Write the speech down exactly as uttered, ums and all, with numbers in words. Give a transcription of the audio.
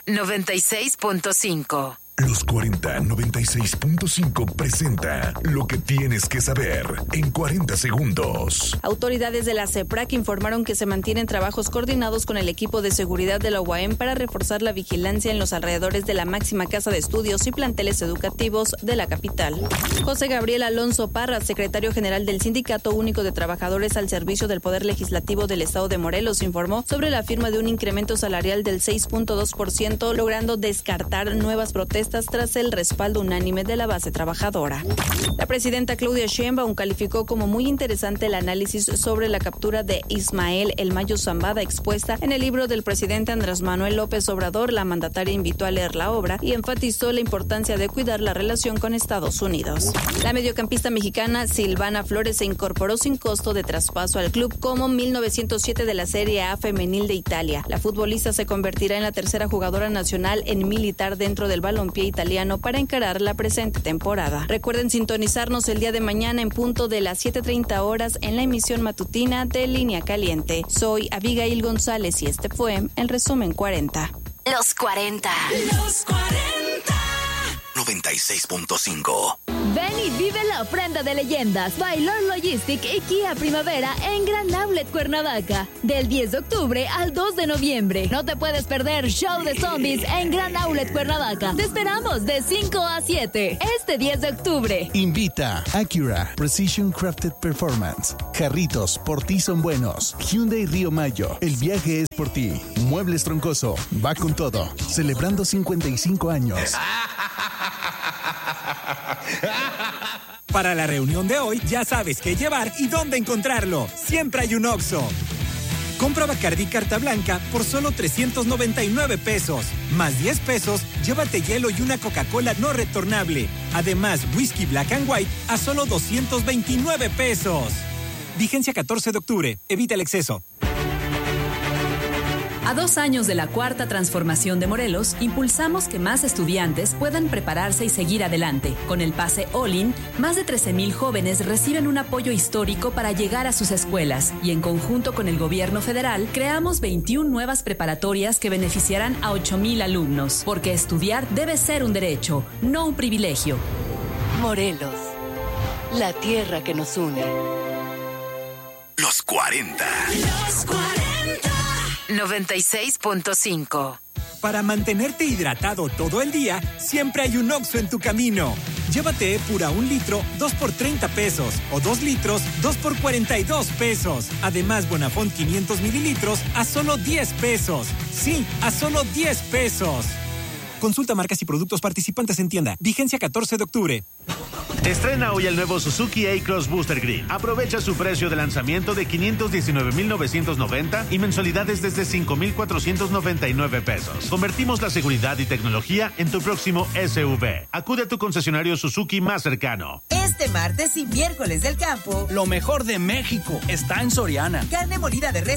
noventa y seis punto cinco. Los cuarenta noventa y seis punto cinco presenta lo que tienes que saber en cuarenta segundos. Autoridades de la CEPRAC informaron que se mantienen trabajos coordinados con el equipo de seguridad de la U A M para reforzar la vigilancia en los alrededores de la máxima casa de estudios y planteles educativos de la capital. José Gabriel Alonso Parra, secretario general del Sindicato Único de Trabajadores al Servicio del Poder Legislativo del Estado de Morelos, informó sobre la firma de un incremento salarial del seis punto dos por ciento, logrando descartar nuevas protestas tras el respaldo unánime de la base trabajadora. La presidenta Claudia Sheinbaum calificó como muy interesante el análisis sobre la captura de Ismael El Mayo Zambada expuesta en el libro del presidente Andrés Manuel López Obrador. La mandataria invitó a leer la obra y enfatizó la importancia de cuidar la relación con Estados Unidos. La mediocampista mexicana Silvana Flores se incorporó sin costo de traspaso al club como mil novecientos siete de la Serie A femenil de Italia. La futbolista se convertirá en la tercera jugadora nacional en militar dentro del balompié italiano para encarar la presente temporada. Recuerden sintonizarnos el día de mañana en punto de las siete treinta horas en la emisión matutina de Línea Caliente. Soy Abigail González y este fue el resumen cuarenta. Los cuarenta. Los cuarenta. noventa y seis punto cinco. Ven y vive la ofrenda de leyendas, Baylor Logistic y Kia Primavera en Gran Outlet Cuernavaca. Del diez de octubre al dos de noviembre. No te puedes perder Show de Zombies en Gran Outlet Cuernavaca. Te esperamos de cinco a siete este diez de octubre. Invita Acura Precision Crafted Performance. Jarritos, por ti son buenos. Hyundai Río Mayo. El viaje es por ti. Muebles Troncoso. Va con todo. Celebrando cincuenta y cinco años. Para la reunión de hoy, ya sabes qué llevar y dónde encontrarlo. Siempre hay un Oxxo. Compra Bacardí Carta Blanca por solo trescientos noventa y nueve pesos. Más diez pesos, llévate hielo y una Coca-Cola no retornable. Además, Whisky Black and White a solo doscientos veintinueve pesos. Vigencia catorce de octubre. Evita el exceso. A dos años de la Cuarta Transformación de Morelos, impulsamos que más estudiantes puedan prepararse y seguir adelante. Con el pase All-In, más de trece mil jóvenes reciben un apoyo histórico para llegar a sus escuelas y en conjunto con el gobierno federal, creamos veintiuna nuevas preparatorias que beneficiarán a ocho mil alumnos. Porque estudiar debe ser un derecho, no un privilegio. Morelos, la tierra que nos une. Los cuarenta. Los cuarenta. noventa y seis punto cinco. Para mantenerte hidratado todo el día, siempre hay un Oxxo en tu camino. Llévate Epura un litro, dos por treinta pesos. O dos litros, dos por cuarenta y dos pesos. Además, Bonafont quinientos mililitros a solo diez pesos. Sí, a solo diez pesos. Consulta marcas y productos participantes en tienda. Vigencia catorce de octubre. Estrena hoy el nuevo Suzuki A-Cross Booster Green. Aprovecha su precio de lanzamiento de quinientos diecinueve mil novecientos noventa y mensualidades desde cinco mil cuatrocientos noventa y nueve pesos. Convertimos la seguridad y tecnología en tu próximo S U V. Acude a tu concesionario Suzuki más cercano. Este martes y miércoles del campo, lo mejor de México está en Soriana. Carne molida de res